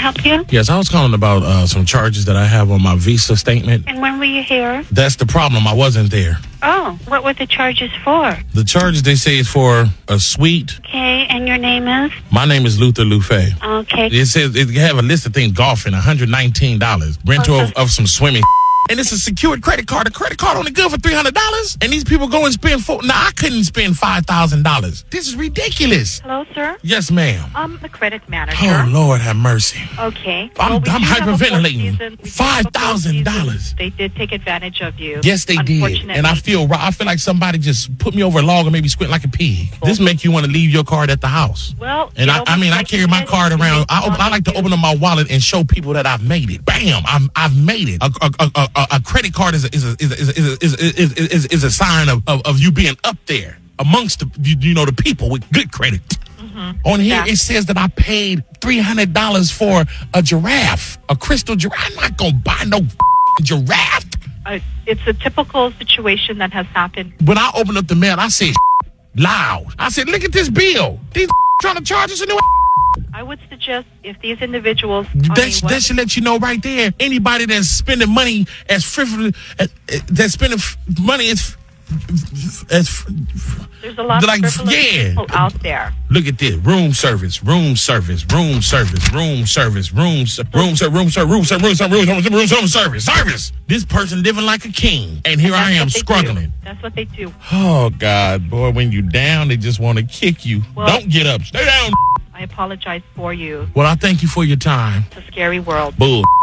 help you? Yes, I was calling about some charges that I have on my Visa statement. And when were you here? That's the problem. I wasn't there. Oh, what were the charges for? The charges, they say, is for a suite. Okay, and your name is? My name is Luther Lufay. Okay. It says it have a list of things: golfing, $119, rental of some swimming. And it's a secured credit card. The credit card only good for $300. And these people go and spend I couldn't spend $5,000. This is ridiculous. Hello, sir? Yes, ma'am. I'm the credit manager. Oh, Lord have mercy. Okay. I'm hyperventilating. $5,000. $5,000. They did take advantage of you. Yes, they did. And I feel like somebody just put me over a log and made me squint like a pig. This make you want to leave your card at the house. Well, and I carry my card around. I like to open up my wallet and show people that I've made it. Bam! I've made it. A credit card is a sign of you being up there amongst the people with good credit. Mm-hmm. On here it says that I paid $300 for a giraffe, a crystal giraffe. I'm not gonna buy no giraffe. It's a typical situation that has happened. When I opened up the mail, I said loud. I said, "Look at this bill. These trying to charge us a new." I would suggest if these individuals... That should let you know right there. Anybody that's spending money as frivolous... that's spending money as... There's a lot of frivolous people out there. Look at this. Room service. Service. This person living like a king. And here I am struggling. That's what they do. Oh, God, boy, when you down, they just want to kick you. Well, don't get up. Stay down. I apologize for you. Well, I thank you for your time. It's a scary world. Bull.